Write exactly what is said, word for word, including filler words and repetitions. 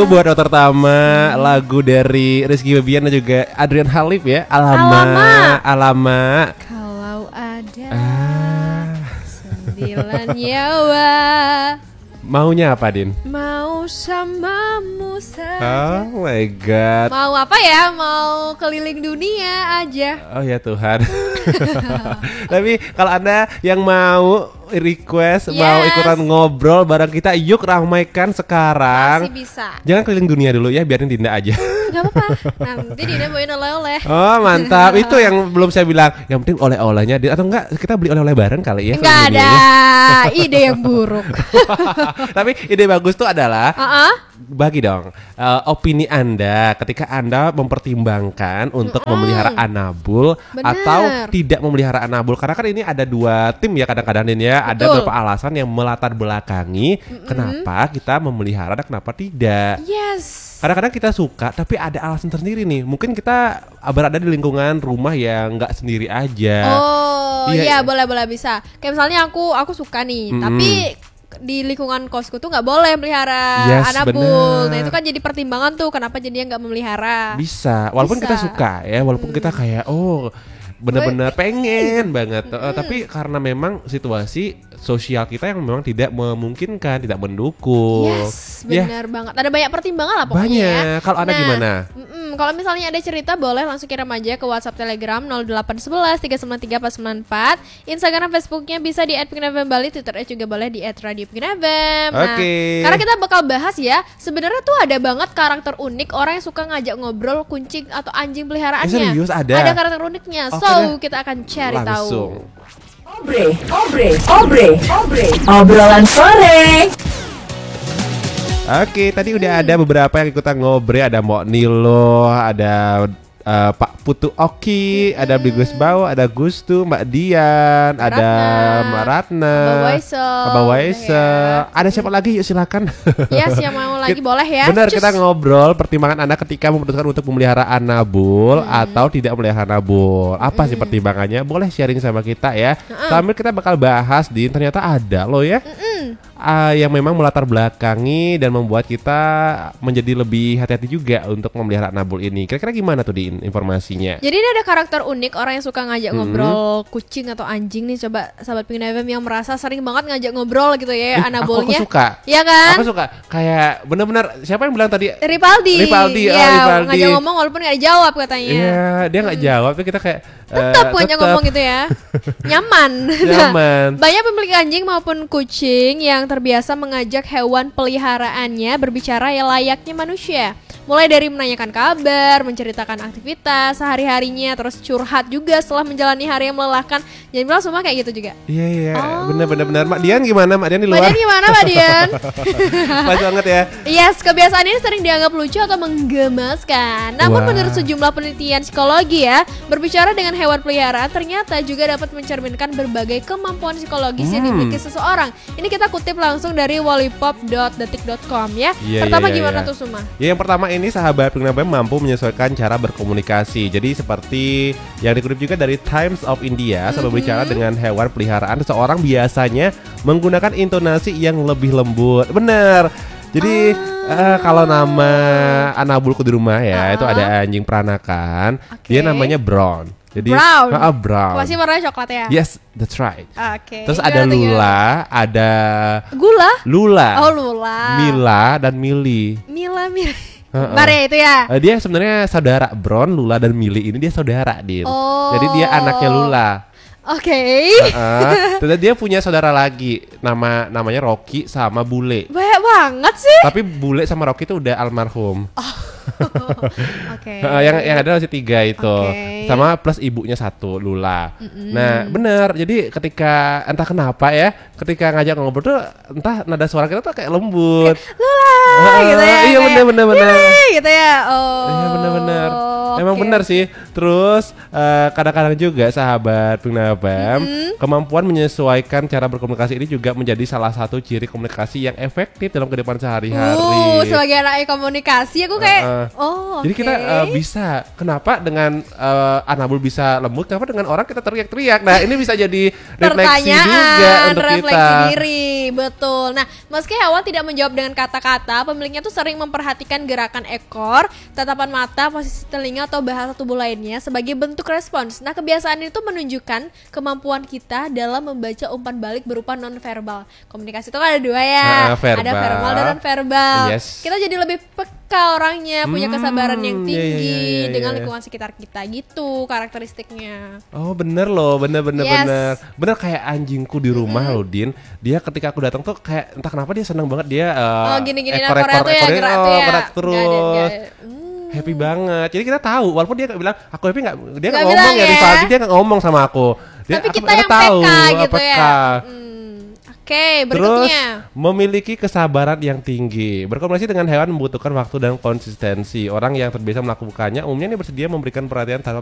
buat Dokter Tama, lagu dari Rizky Febian dan juga Adrian Halif ya. Alamak, alamak. Kalau ada ah. sembilan nyawa. Maunya apa, Din? Mau samamu saja. Oh my god. Mau apa ya? Mau keliling dunia aja. Oh ya Tuhan. Tapi kalau Anda yang mau request, yes, mau ikutan ngobrol bareng kita, yuk ramaikan sekarang. Masih bisa. Jangan keliling dunia dulu ya, biarin Dinda aja. Gak apa-apa. Nanti Dinda bawain oleh-oleh. Oh mantap. Itu yang belum saya bilang. Yang penting oleh-olehnya. Atau enggak kita beli oleh-oleh bareng kali ya. Enggak ada. Ide yang buruk. Tapi ide bagus tuh adalah uh-uh. bagi dong uh, opini Anda ketika Anda mempertimbangkan untuk mm-mm. memelihara anabul. Bener. Atau tidak memelihara anabul. Karena kan ini ada dua tim ya kadang-kadang ini ya. Betul. Ada beberapa alasan yang melatar belakangi mm-mm. kenapa kita memelihara dan kenapa tidak. Yes. Kadang-kadang kita suka tapi ada alasan tersendiri nih. Mungkin kita berada di lingkungan rumah yang nggak sendiri aja. Oh iya, iya boleh-boleh bisa. Kayak misalnya aku aku suka nih, mm-hmm. tapi di lingkungan kosku tuh nggak boleh melihara yes, anabul. Nah itu kan jadi pertimbangan tuh kenapa jadinya nggak memelihara. Bisa, walaupun bisa. Kita suka ya, walaupun hmm. kita kayak oh benar-benar pengen banget, mm. uh, tapi karena memang situasi sosial kita yang memang tidak memungkinkan, tidak mendukung. Yes, benar yeah. banget. Ada banyak pertimbangan lah pokoknya. Banyak. Ya. Kalau Anda nah, gimana? Kalau misalnya ada cerita boleh langsung kirim aja ke WhatsApp Telegram nol delapan satu satu tiga sembilan tiga empat sembilan empat. Instagram Facebooknya bisa di et pingin f m bali, Twitternya juga boleh di et radio pingin f m. Nah, Oke. Okay. Karena kita bakal bahas ya, sebenarnya tuh ada banget karakter unik orang yang suka ngajak ngobrol kucing atau anjing peliharaannya. Eh, serius ada? Ada karakter uniknya. Okay. So kita akan cari langsung tahu. Obre, obre, obre, obre, obrolan sore. Oke, tadi udah ada beberapa yang ikutan ngobrol. Ada Mbok Nilo, ada uh, Pak Putu Oki, hmm. ada Bigus Bau, ada Gustu, Mbak Dian, Mbak ada Ratna, Mbak Ratna, Mbak Waisel, Mbak Waisel. Ya. Ada siapa lagi? Yuk silakan. Yes, yang mau lagi boleh ya. Benar, kita ngobrol pertimbangan Anda ketika memutuskan untuk memelihara anabul hmm. atau tidak memelihara anabul. Apa hmm. sih pertimbangannya? Boleh sharing sama kita ya. Hmm. Sambil kita bakal bahas, Din, ternyata ada loh ya. Hmm. Uh, yang memang melatar belakangi dan membuat kita menjadi lebih hati-hati juga untuk memelihara anabul ini. Kira-kira gimana tuh, Din, informasinya? Jadi ini ada karakter unik orang yang suka ngajak mm-hmm. ngobrol kucing atau anjing nih. Coba sahabat Pingin F M yang merasa sering banget ngajak ngobrol gitu ya, eh, anabulnya. Aku, aku suka. Iya kan? Aku suka. Kayak bener-bener siapa yang bilang tadi? Ripaldi. Ripaldi. Ya, oh, Ripaldi. ngajak ngomong walaupun gak dijawab katanya. Iya, dia gak hmm. jawab tapi kita kayak tetap uh, ngajak ngomong gitu ya. Nyaman. Nyaman. Nah, banyak pemilik anjing maupun kucing yang terbiasa mengajak hewan peliharaannya berbicara ya layaknya manusia. Mulai dari menanyakan kabar, menceritakan aktivitas sehari-harinya, terus curhat juga setelah menjalani hari yang melelahkan. Jadi bilang semua kayak gitu juga. Iya iya, oh. benar-benar. Mak Dian gimana? Mak Dian di luar. Mak Dian gimana, Mak Dian? Pas banget ya. Yes, kebiasaan ini sering dianggap lucu atau menggemaskan. Namun wow. menurut sejumlah penelitian psikologi ya, berbicara dengan hewan peliharaan ternyata juga dapat mencerminkan berbagai kemampuan psikologis hmm. yang dimiliki seseorang. Ini kita kutip langsung dari wallipop dot detik dot com ya. Yeah, pertama yeah, yeah, gimana yeah. tuh Suma? Ya, yang pertama ini sahabat Pingin F M mampu menyesuaikan cara berkomunikasi. Jadi seperti yang dikutip juga dari Times of India, mm-hmm. saat berbicara dengan hewan peliharaan, seseorang biasanya menggunakan intonasi yang lebih lembut. Bener. Jadi ah. uh, kalau nama anabulku di rumah ya, uh-huh. itu ada anjing peranakan. Okay. Dia namanya Brown. Jadi Brown. Uh, brown. Masih warnanya coklat ya? Yes, that's right. Oke. Okay. Terus ada Lula, ada Gula? Lula. Oh, Lula. Mila dan Mili. Mila, Mila. Uh-uh. Bar ya itu ya? Uh, dia sebenarnya saudara. Brown, Lula dan Mili ini dia saudara, Din. Oh. Jadi dia anaknya Lula. Oke. Okay. Uh-uh. Terus dia punya saudara lagi, nama namanya Rocky sama Bule. Banyak banget sih. Tapi Bule sama Rocky itu udah almarhum. Oh. Oke. Okay. Uh, yang yang ada masih tiga itu, okay. sama plus ibunya satu Lula. Mm-mm. Nah benar. Jadi ketika entah kenapa ya, ketika ngajak ngobrol tuh entah nada suara kita tuh kayak lembut. Lula, uh, gitu ya. Iya benar benar benar. Gitu ya. Oh. Iya benar benar. Emang Oke, benar oke. sih. Terus eh, kadang-kadang juga sahabat Bunda Bam, kemampuan menyesuaikan cara berkomunikasi ini juga menjadi salah satu ciri komunikasi yang efektif dalam kehidupan sehari-hari. Uh, sebagai anak komunikasi aku kayak Uh-uh. oh Jadi kita oke. eh, bisa. Kenapa dengan eh, Anabul bisa lembut? Kenapa dengan orang kita teriak-teriak? Nah, ini bisa jadi refleksi juga Pertanyaan, untuk refleksi kita. diri, betul. Nah, meski hewan tidak menjawab dengan kata-kata, pemiliknya tuh sering memperhatikan gerakan ekor, tatapan mata, posisi telinga atau bahasa tubuh lainnya sebagai bentuk respons. Nah, kebiasaan itu menunjukkan kemampuan kita dalam membaca umpan balik berupa non-verbal. Komunikasi itu kan ada dua ya, Ah, verbal. ada verbal dan non-verbal. Yes. Kita jadi lebih peka orangnya, punya Hmm, kesabaran yang iya, tinggi iya, iya, iya. dengan lingkungan sekitar kita gitu karakteristiknya. Oh bener loh, bener bener Yes. bener bener kayak anjingku di rumah loh Din. Dia ketika aku datang tuh kayak entah kenapa dia senang banget dia eh, Oh gini-gini nah, ekor Korea ekor tuh ya ekornya gerak oh, tuh ya. gerak Nggak ada- terus. nggak ada- Hmm. Happy banget. Jadi kita tahu walaupun dia nggak bilang aku happy nggak, dia nggak Nggak ngomong bilang ya ya. Rivaldi, dia nggak ngomong sama aku. Dia, Tapi aku- kita yang tahu, peka gitu peka. ya. Hmm. Oke, Terus berikutnya. memiliki kesabaran yang tinggi. Berkomunikasi dengan hewan membutuhkan waktu dan konsistensi. Orang yang terbiasa melakukannya umumnya ini bersedia memberikan perhatian tanpa